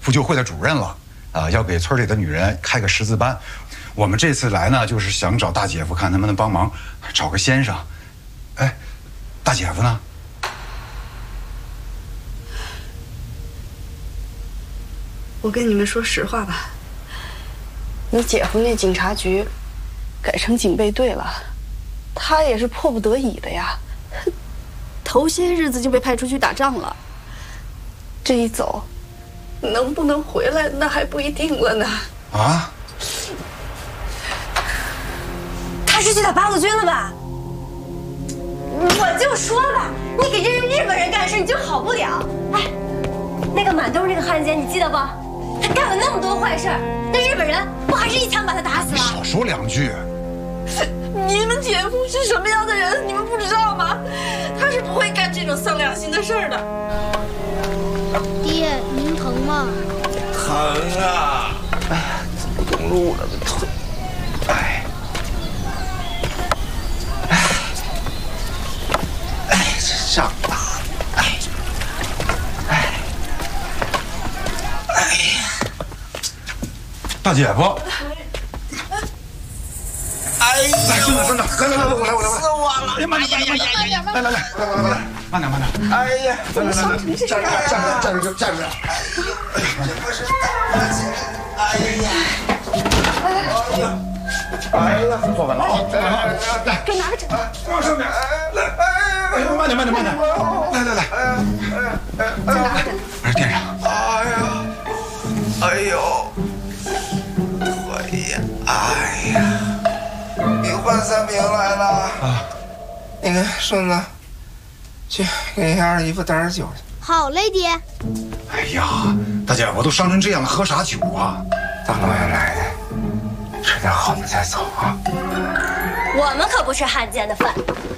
妇救会的主任了，要给村里的女人开个识字班。我们这次来呢，就是想找大姐夫看能不能帮忙找个先生。哎，大姐夫呢？ 我跟你们说实话吧， 你姐夫那警察局改成警备队了，他也是迫不得已的呀。 头些日子就被派出去打仗了， 这一走，能不能回来那还不一定了呢。 啊？ 他是去打八路军了吧？我就说吧，你给日本人干事你就好不了。哎，那个满兜那个汉奸你记得不？他干了那么多坏事，那日本人不还是一枪把他打死了？ 少说两句。 你们姐夫是什么样的人，你们不知道吗？他是不会干这种丧良心的事儿的。 爹，您疼吗？ 疼啊！哎呀，走不动路了，这腿。哎，这胀大了。 大姐夫。 哎呀， 孙子，来，我来。 死我了！ 哎呀，慢点，来，慢点。 哎呀， 站住！ 这不是大姐！哎呀， 坐稳了啊！ 给我拿个枕头， 往上点，来，慢点，来， 再拿个枕头。 来，垫上。 哎呦，腿呀！哎呀，你换三瓶来了啊！那个顺子，去给二姨夫打点酒去。 好嘞，爹。 哎呀，大姐夫都伤成这样了，喝啥酒啊？ 大老远来的，吃点好的再走啊。 我们可不吃汉奸的饭。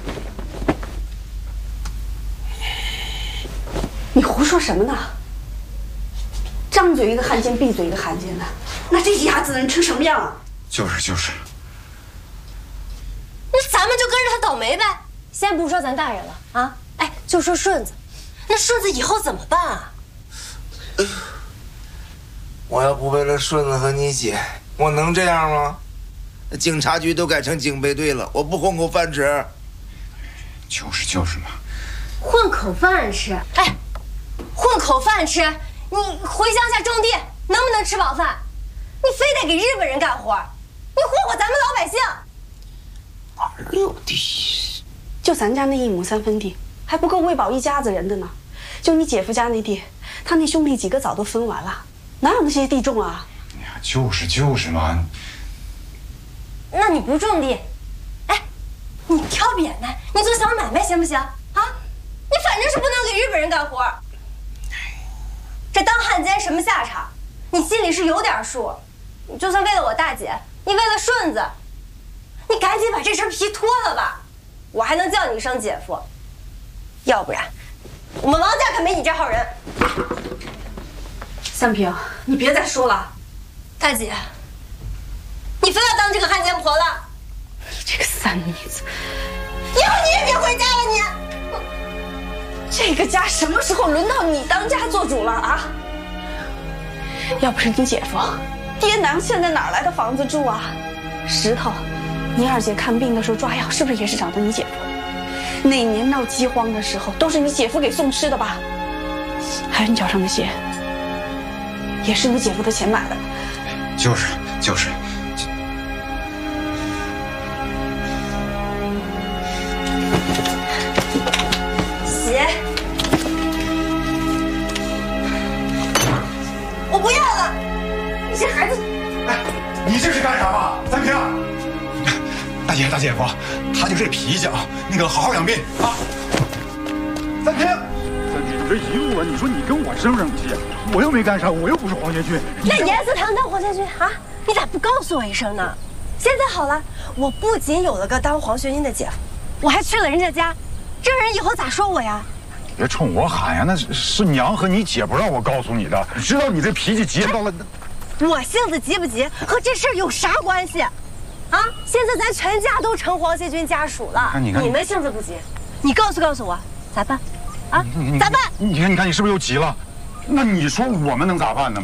你胡说什么呢？张嘴一个汉奸，闭嘴一个汉奸的，那这牙子能成什么样啊？ 就是。 那咱们就跟着他倒霉呗。先不说咱大人了啊，哎，就说顺子，那顺子以后怎么办啊？ 我要不为了顺子和你姐，我能这样吗？警察局都改成警备队了，我不混口饭吃。 就是嘛。 混口饭吃？哎，混口饭吃，你回乡下种地能不能吃饱饭？你非得给日本人干活，你祸祸咱们老百姓。 哪儿有地？ 就咱家那1亩3分地，还不够喂饱一家子人的呢。就你姐夫家那地，他那兄弟几个早都分完了，哪有那些地种啊？ 哎呀，就是嘛。 那你不种地，哎，你挑扁担，你做小买卖行不行啊？你反正是不能给日本人干活。这当汉奸什么下场？你心里是有点数。你就算为了我大姐，你为了顺子，你赶紧把这身皮脱了吧，我还能叫你一声姐夫。要不然，我们王家可没你这号人。 三平，你别再说了。 大姐，你非要当这个汉奸婆了？ 你这个三妮子， 以后你也别回家了，你。 这个家什么时候轮到你当家做主了啊？要不是你姐夫，爹娘现在哪来的房子住啊？石头，你二姐看病的时候抓药，是不是也是找的你姐夫？那年闹饥荒的时候，都是你姐夫给送吃的吧？还有你脚上的鞋，也是你姐夫的钱买的。 就是。 鞋，我不要了。你这孩子， 哎，你这是干啥吧，三平？大姐夫，他就这脾气啊，那个好好养病啊。三平， 你这一路啊，你说你跟我生气，我又没干啥，我又不是黄学军。 那严思堂当黄学军啊，你咋不告诉我一声呢？现在好了，我不仅有了个当黄学军的姐夫，我还去了人家家，这人以后咋说我呀？ 别冲我喊呀，那是娘和你姐不让我告诉你的。知道你这脾气急到了， 我性子急不急和这事儿有啥关系？啊！现在咱全家都成黄学军家属了，你们性子不急，你告诉我咋办？啊？咋办？ 你看你是不是又急了？那你说我们能咋办呢？